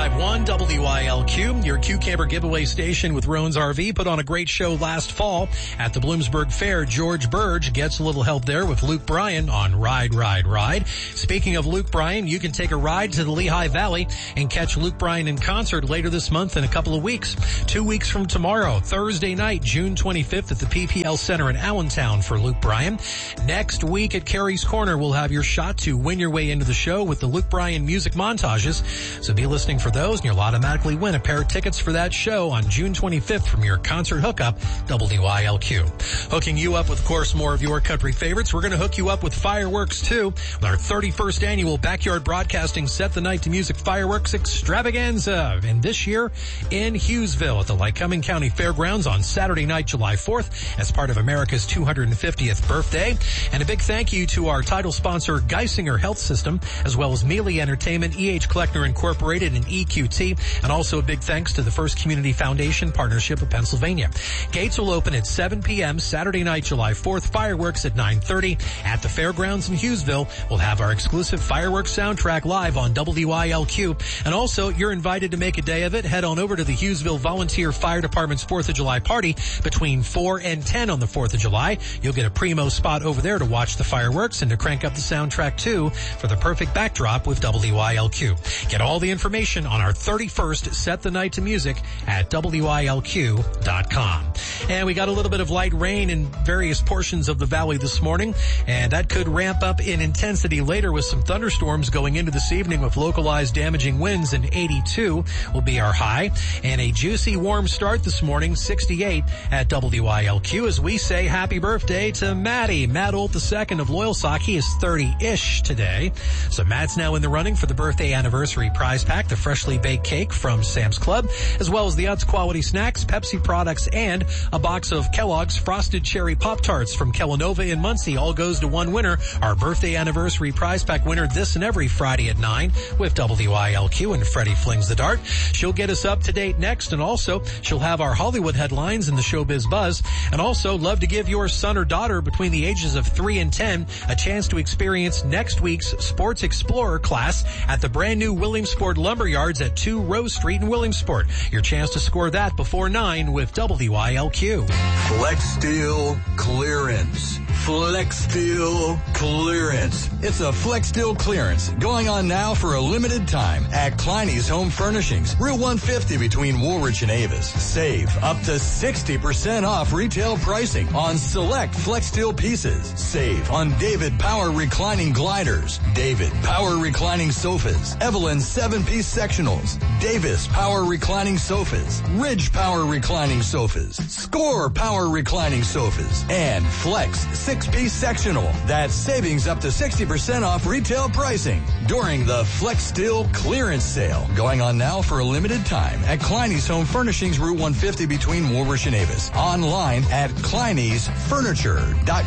105.1 WILQ, your Q Camper giveaway station with Roan's RV, put on a great show last fall at the Bloomsburg Fair. George Burge gets a little help there with Luke Bryan on Ride, Ride, Ride. Speaking of Luke Bryan, you can take a ride to the Lehigh Valley and catch Luke Bryan in concert later this month in a couple of weeks. 2 weeks from tomorrow, Thursday night, June 25th at the PPL Center in Allentown for Luke Bryan. Next week at Carrie's Corner, we'll have your shot to win your way into the show with the Luke Bryan music montages. So be listening for those and you'll automatically win a pair of tickets for that show on June 25th from your concert hookup, WILQ. Hooking you up with, of course, more of your country favorites. We're going to hook you up with fireworks too. With our 31st annual Backyard Broadcasting Set the Night to Music Fireworks Extravaganza. And this year in Hughesville at the Lycoming County Fairgrounds on Saturday night, July 4th as part of America's 250th birthday. And a big thank you to our title sponsor, Geisinger Health System, as well as Mealy Entertainment, E.H. Kleckner Incorporated, and EQT. And also a big thanks to the First Community Foundation Partnership of Pennsylvania. Gates will open at 7 p.m. Saturday night, July 4th. Fireworks at 9:30 at the Fairgrounds in Hughesville. We'll have our exclusive fireworks soundtrack live on WILQ. And also, you're invited to make a day of it. Head on over to the Hughesville Volunteer Fire Department's 4th of July party between 4 and 10 on the 4th of July. You'll get a primo spot over there to watch the fireworks and to crank up the soundtrack too for the perfect backdrop with WILQ. Get all the information on our 31st Set the Night to Music at WILQ.com. And we got a little bit of light rain in various portions of the valley this morning, and that could ramp up in intensity later with some thunderstorms going into this evening with localized damaging winds, and 82 will be our high. And a juicy warm start this morning, 68 at WILQ, as we say happy birthday to Maddie. Matt Olt II of Loyalsock. He is 30-ish today. So Matt's now in the running for the birthday anniversary prize pack, the freshly baked cake from Sam's Club, as well as the Utz quality snacks, Pepsi products, and a box of Kellogg's Frosted Cherry Pop-Tarts from Kellanova in Muncie. All goes to one winner, our birthday anniversary prize pack winner this and every Friday at 9 with WILQ, and Freddie flings the dart. She'll get us up to date next, and also she'll have our Hollywood headlines and the Showbiz Buzz, and also love to give your son or daughter between the ages of 3 and 10 a chance to experience next week's Sports Explorer class at the brand new Williamsport Lumberyards at 2 Rose Street in Williamsport. Your chance to score that before 9 with WILQ. Flex Steel Clearance. Flex Steel Clearance. It's a Flex Steel clearance going on now for a limited time at Kleiny's Home Furnishings, Route 150 between Woolwich and Avis. Save up to 60% off retail pricing on select Flex Steel pieces. Save on David Power reclining gliders, David Power reclining sofas, Evelyn 7-piece sectionals, Davis Power reclining sofas, Ridge Power reclining sofas, Score Power reclining sofas, and Flex 6-piece sectional. That's savings up to 60% off retail pricing during the Flex Steel clearance sale going on now for a limited time at Kleiny's Home Furnishings, Route 150 between Woolwich and Avis. Online at kleiny'sfurniture.com.